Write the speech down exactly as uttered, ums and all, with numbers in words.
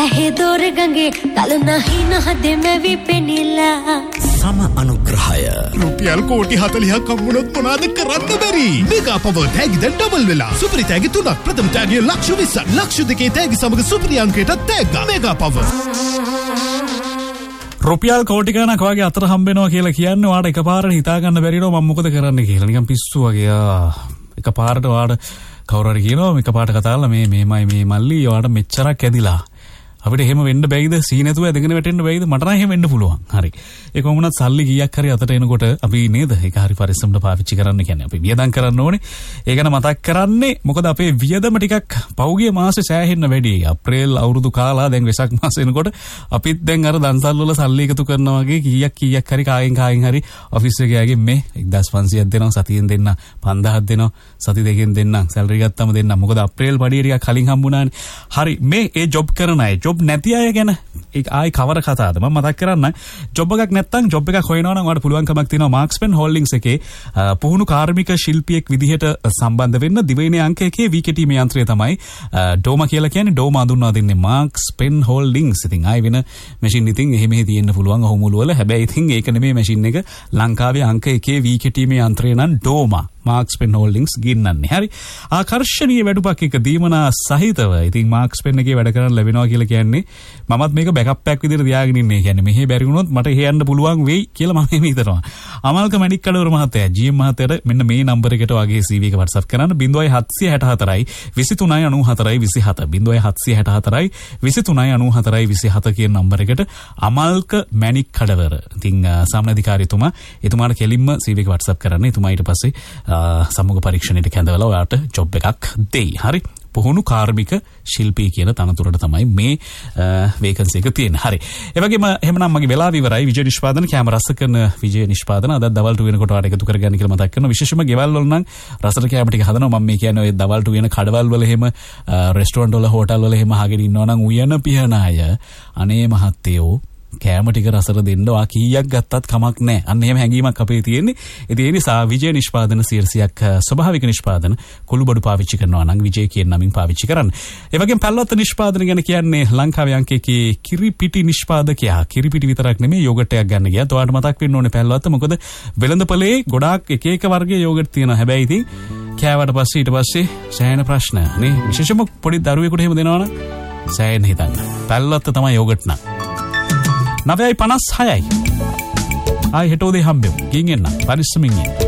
ඇහි දොර ගඟේ තල නැහි නහදේ මැවි පෙනිලා සම අනුග්‍රහය රුපියල් කෝටි හතළිහක් හම්බුනොත් මොනවද කරන්න බැරි මෙගා පවර් තෑගි දැන් ඩබල් වෙලා සුපිරි තෑගි තුනක් ප්‍රථම තෑගිය ලක්ෂ විස්සක් ලක්ෂ දෙකේ තෑගි සමග සුපිරි අංකයට තෑග්ගා මෙගා පවර් රුපියල් කෝටි ගණනක් වගේ අතර හම්බ වෙනවා කියලා කියන්නේ ඔයාලට එකපාරට හිතා ගන්න බැරි නෝ මම මොකද කරන්න කියලා නිකන් පිස්සු වගේ එකපාරට ඔයාලට කවුරු හරි කියනවා එකපාරට කතා කරලා මේ මේමයි මේ මල්ලි ඔයාලට මෙච්චරක් ඇදිලා අපිට එහෙම වෙන්න බැයිද සීනතුව ඇදගෙන වැටෙන්න බැයිද මට නම් එහෙම වෙන්න පුළුවන් හරි ඒ කොහොමවත් සල්ලි කීයක් හරි අතට එනකොට අපි නේද ඒක හරි පරිස්සමට පාවිච්චි කරන්න කියන්නේ අපි වියදම් කරන්න ඕනේ ඒ ගැන මතක් කරන්නේ මොකද අපේ වියදම ටිකක් පෞගිය මාසේ සෑහෙන්න වැඩි අප්‍රේල් අවුරුදු කාලා දැන් වෙසක් මාසේ එනකොට අපිත් දැන් අර දන්සල් වල සල්ලි එකතු කරනවා වගේ කීයක් කීයක් හරි කායෙන් කායෙන් හරි ඔෆිස් එකේ ගියාගේ මේ එක්දාස් පන්සීයක් දෙනවා සතියෙන් දෙන්න පන්දාහක් දෙනවා සති දෙකෙන් දෙන්න සැලරි ගත්තම දෙන්න මොකද අප්‍රේල් පඩිය ටිකක් කලින් හම්බුණානේ හරි මේ ඒ ජොබ් කරන අය ජොබ් නැති අය ගැන ඒක ආයි කවර කතාවද මම මතක් කරන්න ජොබ් එකක් නැත්නම් ජොබ් එකක් හොයනවා නම් ඔයාලට පුළුවන්කමක් තියෙනවා මාක්ස්පෙන් හෝල්ඩින්ග්ස් එකේ පුහුණු කාර්මික ශිල්පියෙක් විදිහට සම්බන්ධ වෙන්න දිවයිනේ අංක එකේ වීකේටී මේ යන්ත්‍රය තමයි ඩෝමා කියලා කියන්නේ ඩෝමා හඳුන්වා දෙන්නේ මාක්ස්පෙන් හෝල්ඩින්ග්ස් ඉතින් ආයි වෙන මැෂින් ඉතින් එහෙ මෙහෙ තියෙන්න පුළුවන් අහු මුළු වල හැබැයි ඉතින් ඒක නෙමෙයි මැෂින් එක ලංකාවේ අංක එකේ වීකේටී මේ යන්ත්‍රය නම් ඩෝමා මාක්ස්පෙන් හෝල්ඩින්ග්ස් ගින්නන්නේ හරි ආකර්ෂණීය වැඩුපක් එක දීමනා සහිතව ඉතින් මාක්ස්පෙන් එකේ වැඩ කරන්න ලැබෙනවා කියලා කියන්නේ මමත් මේක බෑකප් එකක් විදිහට තියාගෙන ඉන්නේ කියන්නේ මෙහෙ බැරි වුණොත් මට එහෙ යන්න පුළුවන් වෙයි කියලා මම එහෙම හිතනවා අමල්ක මැණික් කඩවර මහත්තයා ජී එම් මහත්තයාට මෙන්න මේ නම්බර එකට වගේ සී වී එක WhatsApp කරන්න zero seven seven four විසි තුනයි අනූහතරයි විසිහත zero seven seven four විසි තුනයි අනූහතරයි විසිහත කියන නම්බර එකට අමල්ක මැණික් කඩවර ඉතින් සාමාන්‍යාධිකාරීතුමා එතුමාට කෙලින්ම සී වී එක WhatsApp කරන්න එතුමා ඊට පස්සේ සමුග පරීක්ෂණයට කැඳවලා ඔයාලට ජොබ් එකක් දෙයි. හරි. පුහුණු කාර්මික ශිල්පී කියන තනතුරට තමයි මේ වේකන්සි එක තියෙන්නේ. හරි. ඒ වගේම එහෙමනම් මගේ වෙලාව ඉවරයි. විජය නිෂ්පාදන කැමරා රස කරන විජය නිෂ්පාදන අද දවල්ට වෙනකොට ඔයාලට එකතු කරගන්න කියලා මතක් කරනවා. විශේෂයෙන්ම ගෙවල් වල නම් රසට කැම ටික හදනවා. මම මේ කියන්නේ ඔය දවල්ට වෙන කඩවල් වල එහෙම රෙස්ටෝරන්ට් වල හෝටල් වල එහෙම අහගෙන ඉන්නවා නම් උයන පිහන අය අනේ මහත්තයෝ කෑම ටික රසට දෙන්න වා කීයක් ගත්තත් කමක් නැහැ. අන්න එහෙම හැඟීමක් අපේ තියෙන්නේ. ඉතින් ඒ නිසා විජය නිෂ්පාදන සියයක් ස්වභාවික නිෂ්පාදන කුළුබඩු පාවිච්චි කරනවා නම් විජය කියන නමින් පාවිච්චි කරන්න. ඒ වගේම පැල්ලොත් නිෂ්පාදන ගැන කියන්නේ ලංකාවේ අංක එකේ කිරිපිටි නිෂ්පාදකයා. කිරිපිටි විතරක් නෙමෙයි යෝගට් එකක් ගන්න ගියත් ඔයාලට මතක් වෙන්න ඕනේ පැල්ලොත් මොකද වෙළඳපොලේ ගොඩාක් එක එක වර්ගයේ යෝගට් තියෙනවා. හැබැයි ඉතින් කෑවට පස්සේ ඊට පස්සේ සෑහෙන ප්‍රශ්න නේ. විශේෂයෙන්ම පොඩි දරුවෙකුට එහෙම දෙනවනම් සෑහෙන හිතන්න. පැල්ලොත් තමයි යෝගට් නම් නවයයි පනස් හයයි ආයි හෙට උදේ හම්බෙමු. ගින් එන්න. පරිස්සමින් ඉන්න.